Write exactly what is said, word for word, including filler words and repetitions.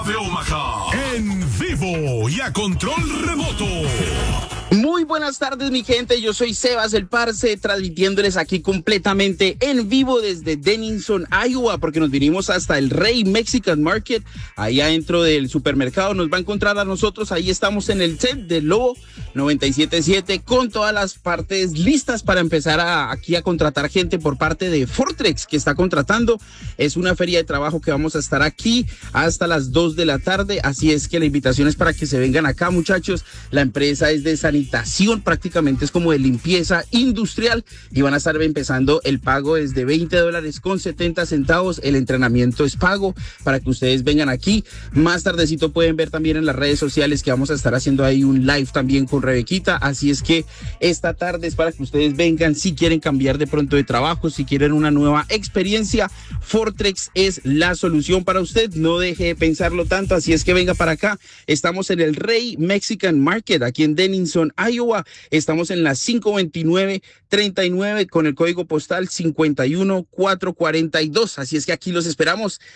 De Omaha, en vivo y a control remoto. Muy buenas tardes, mi gente. Yo soy Sebas el Parce, transmitiéndoles aquí completamente en vivo desde Denison, Iowa, porque nos vinimos hasta el Rey Mexican Market, ahí adentro del supermercado. Nos va a encontrar a nosotros. Ahí estamos en el set de Lobo noventa y siete punto siete con todas las partes listas para empezar a, aquí a contratar gente por parte de Fortrex, que está contratando. Es una feria de trabajo que vamos a estar aquí hasta las dos de la tarde. Así es que la invitación es para que se vengan acá, muchachos. La empresa es de sanitación. Prácticamente es como de limpieza industrial y van a estar empezando el pago desde veinte dólares con setenta centavos. El entrenamiento es pago para que ustedes vengan aquí. Más tardecito pueden ver también en las redes sociales que vamos a estar haciendo ahí un live también con Rebequita. Así es que esta tarde es para que ustedes vengan si quieren cambiar de pronto de trabajo, si quieren una nueva experiencia. Fortrex es la solución para usted. No deje de pensarlo tanto. Así es que venga para acá. Estamos en el Rey Mexican Market aquí en Denison, Iowa. Estamos en la cinco veintinueve treinta y nueve con el código postal cincuenta y uno cuatrocientos cuarenta y dos. Así es que aquí los esperamos.